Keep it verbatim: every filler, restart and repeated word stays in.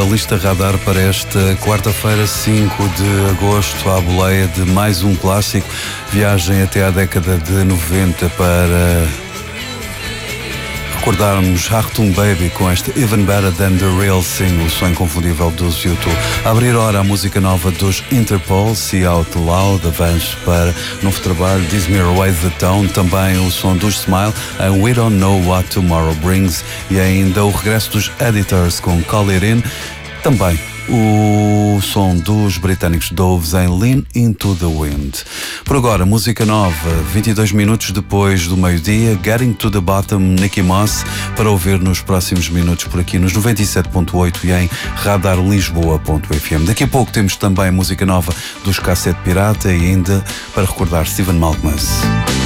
lista Radar para esta quarta-feira, cinco de agosto, à boleia de mais um clássico. Viagem até à década de noventa para recordarmos Achtung Baby com este Even Better Than The Real Thing, o som inconfundível dos YouTube. A abrir hora a música nova dos Interpol, See Out Loud, avanço para novo trabalho, This Mirror Weighs the Tone, também o som dos Smile, and We Don't Know What Tomorrow Brings, e ainda o regresso dos Editors com Call It In, também o som dos britânicos Doves em Lean Into the Wind. Por agora, música nova, vinte e dois minutos depois do meio-dia, Getting to the Bottom, Nicky Moss, para ouvir nos próximos minutos por aqui nos noventa e sete ponto oito e em radar lisboa ponto f m. Daqui a pouco temos também música nova dos Cassete Pirata e ainda para recordar Stephen Malkmus.